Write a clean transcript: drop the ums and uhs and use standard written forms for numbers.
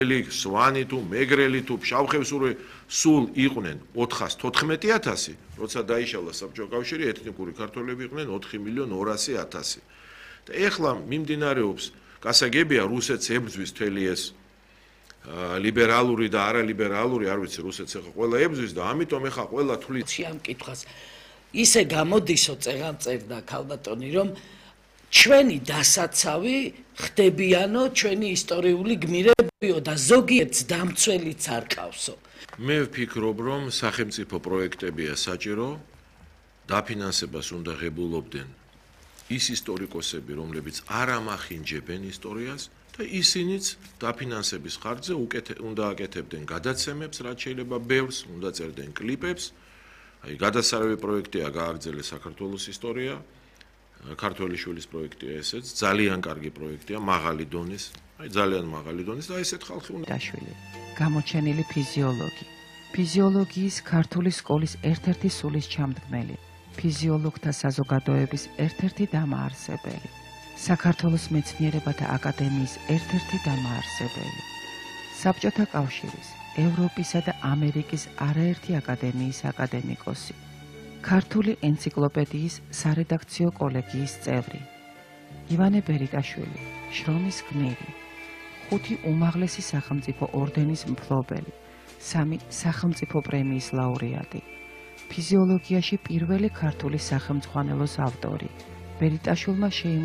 სვანი თუ მეგრელი თუ ფშავხევსური სულ იყვნენ 414,000, როცა დაიშალა საბჭოთა კავშირი ეთნიკური ქართველები იყვნენ 4,200,000. და ეხლა მიმდინარეობს გასაგებია რუსეთს ებრძვის მთელი ეს ლიბერალური და არალიბერალური, არ ვიცი, რუსეთს ეხლა ყველა ებრძვის და ამიტომ ეხლა ყველა თვლით ამ კითხვას ისე გამოდისო წერდა ქალბატონი, რომ ჩვენი დასაცავი ხდებიანო, ჩვენი ისტორიული გმირებიო და ზოგიერთს დამცველიც არ ყავსო. მე ვფიქრობ, რომ სახელმწიფო პროექტებია საჭირო, დაფინანსებას უნდა ღებულობდნენ ის ისტორიკოსები, რომლებიც არ ამახინჯებენ ისტორიას და ისინიც დაფინანსების ხარჯზე უნდა აკეთებდნენ გადაცემებს, რაც შეიძლება ბევრს, უნდა წერდნენ კლიპებს. აი გადასარევი პროექტია გააგრძელეს საქართველოს ისტორია, ქართველი შვილის პროექტია ესეც, ძალიან კარგი პროექტია, მაღალი დონის, ძალიან მაღალი დონის და ესეთ ხალხი უნდა დაშვილი. გამოჩენილი ფიზიოლოგი. ფიზიოლოგიის ქართული სკოლის ერთ-ერთი სულის ჩამდგმელი. ფიზიოლოგთა საზოგადოების ერთ-ერთი დამაარსებელი. საქართველოს მეცნიერებათა აკადემიის ერთ-ერთი დამაარსებელი. საბჭოთა კავშირის, ევროპისა და ამერიკის არაერთი აკადემიის აკადემიკოსი. ქართული ენციკლოპედიის სარედაქციო კოლეგიის წევრი. ივანე ბერიტაშვილი, შრომის გმირი. 5 უმაღლესი სახელმწიფო ორდენის მფლობელი. 3 სახელმწიფო პრემიის ლაურეატი. ფიზიოლოგიაში პირველი ქართული სახელმძღვანელოს ავტორი. ბერიტაშვილმა